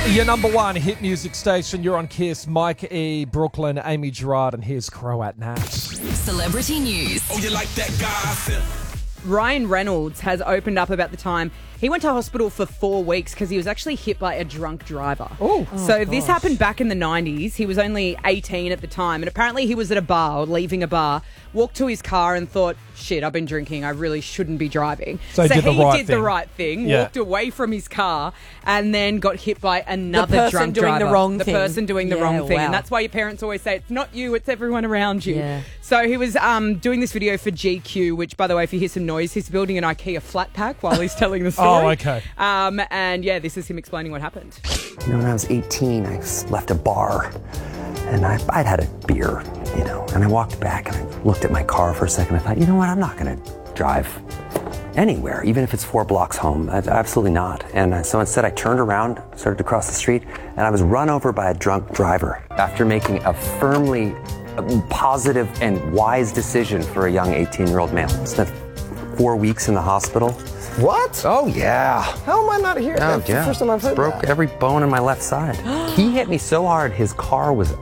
Your number one hit music station. You're on Kiss. Mike E, Brooklyn, Amy Gerard, and here's Croat Nash. Celebrity news. Oh, you like that gossip? Ryan Reynolds has opened up about the time he went to hospital for 4 weeks because he was actually hit by a drunk driver. This happened back in the 90s. He was only 18 at the time, and apparently he was at a bar or leaving a bar, walked to his car and thought, shit, I've been drinking. I really shouldn't be driving. So he did the right thing, walked away from his car, and then got hit by another drunk driver. The person doing the wrong thing. And that's why your parents always say, it's not you, it's everyone around you. Yeah. So he was doing this video for GQ, which, by the way, if you hear some noise, he's building an IKEA flat pack while he's telling the story. Oh, okay. And yeah, this is him explaining what happened. When I was 18, I left a bar, and I'd had a beer, and I walked back and I looked at my car for a second. I thought, you know what, I'm not going to drive anywhere, even if it's 4 blocks home. Absolutely not. And so instead I turned around, started to cross the street, and I was run over by a drunk driver. After making a firmly positive and wise decision for a young 18-year-old male. Spent 4 weeks in the hospital. What? Oh, yeah. How am I not here? That's the first time I've heard Broke that. every bone in my left side. He hit me so hard, his car was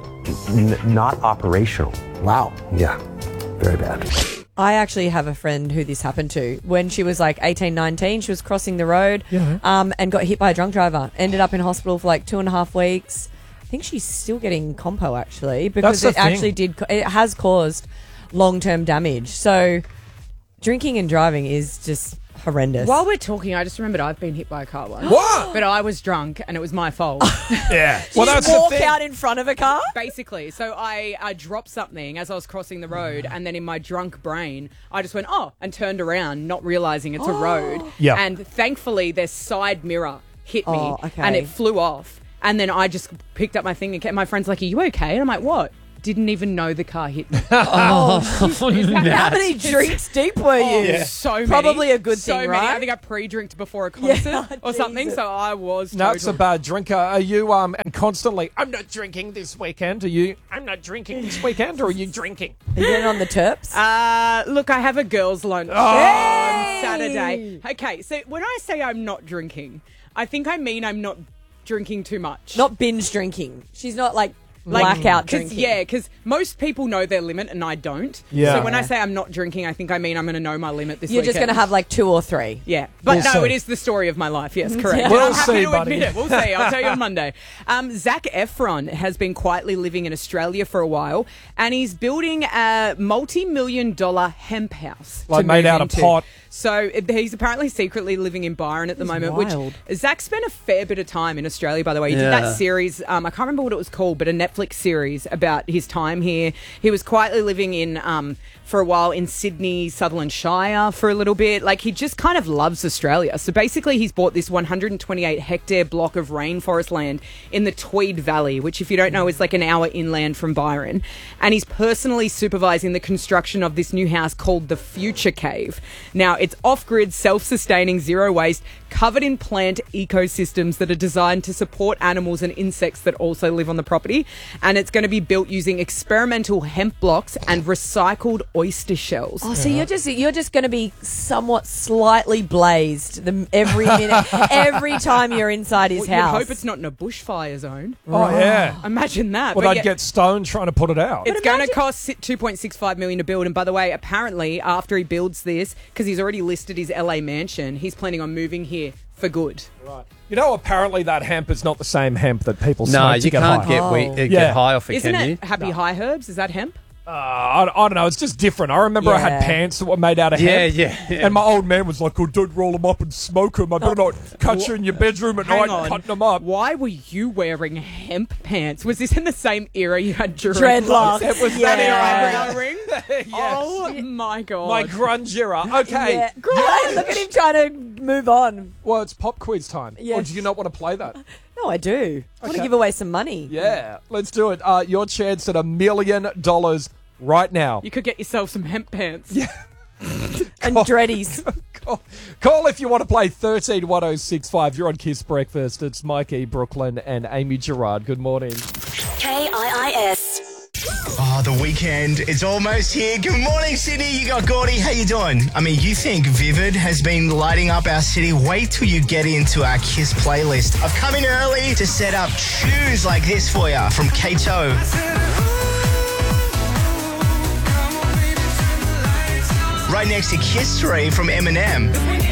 not operational. Wow. Yeah, very bad. I actually have a friend who this happened to. When she was like 18, 19, she was crossing the road and got hit by a drunk driver. Ended up in hospital for like 2.5 weeks. I think she's still getting compo, actually, because it has caused long-term damage. So drinking and driving is just horrendous. While we're talking, I just remembered I've been hit by a car once. What? But I was drunk and it was my fault. Yeah. Well, that's walk out in front of a car? Basically. So I dropped something as I was crossing the road, and then in my drunk brain, I just went, and turned around, not realising it's a road. Yeah. And thankfully, their side mirror hit me, okay. and it flew off. And then I just picked up my thing and kept, my friend's like, are you okay? And I'm like, what? Didn't even know the car hit me. How many drinks deep were you? So many. Probably a good so thing, many. right? I think I pre-drinked before a concert or something, Jesus. so I was That's a total. bad drinker. Are you, and constantly, I'm not drinking this weekend. I'm not drinking this weekend, or are you drinking? Are you getting on the terps? Look, I have a girls' lunch on Saturday. Okay, so when I say I'm not drinking, I think I mean I'm not drinking too much. Not binge drinking. She's not like blackout drinking. Yeah, because most people know their limit and I don't. Yeah. So when I say I'm not drinking, I think I mean I'm going to know my limit this You're weekend. just going to have like 2 or 3. Yeah, but We'll no, see. it is the story of my life. Yes, correct. Yeah. We'll I'm happy see, to buddy. admit it. We'll see. I'll tell you on Monday. Zac Efron has been quietly living in Australia for a while, and he's building a multi-million-dollar hemp house. Like to made move out of into. pot. So he's apparently secretly living in Byron at the moment, wild. which Zach spent a fair bit of time in Australia, by the way. He did that series, I can't remember what it was called, but a Netflix series about his time here. He was quietly living in, for a while in Sydney, Sutherland Shire for a little bit. Like, he just kind of loves Australia. So basically he's bought this 128 hectare block of rainforest land in the Tweed Valley, which, if you don't know, is like an hour inland from Byron. And he's personally supervising the construction of this new house called the Future Cave. Now, it's off-grid, self-sustaining, zero waste, covered in plant ecosystems that are designed to support animals and insects that also live on the property. And it's going to be built using experimental hemp blocks and recycled oyster shells. Oh, so you're just going to be somewhat slightly blazed every minute, every time you're inside his You'd house. hope it's not in a bushfire zone. Oh, yeah. Imagine that. Well, But they'd yeah, get stoned trying to put it out. it's going to cost $2.65 million to build. And by the way, apparently after he builds this, because he's already listed his LA mansion, he's planning on moving here for good. Right. You know, apparently that hemp is not the same hemp that people No, smoke to you get can't high. get high off it, Isn't can it you? Happy High Herbs? Is that hemp? I don't know. It's just different. I remember I had Yeah. pants that were made out of hemp. Yeah. And my old man was like, oh, don't roll them up and smoke them. I better not catch you in your bedroom at Hang night on. cutting them up. Why were you wearing hemp pants? Was this in the same era you had Dreadlocks. It was Yeah. that eyebrow ring? Yes. Oh, my God. My grunge era. Okay. Yeah. Great. Look at him trying to move on. Well, it's pop quiz time. Yes. Or do you not want to play that? No, I do. I want to Okay. give away some money. Yeah. Let's do it. Your chance at $1 million right now. You could get yourself some hemp pants. Yeah. And dreadies. Call if you want to play 131065. You're on Kiss Breakfast. It's Mike E. Brooklyn and Amy Gerard. Good morning. KIIS. Oh, the weekend is almost here. Good morning, Sydney. You got Gordy. How you doing? I mean, you think Vivid has been lighting up our city? Wait till you get into our KISS playlist. I've come in early to set up tunes like this for you from Kato. Right next to Kiss 3 from Eminem.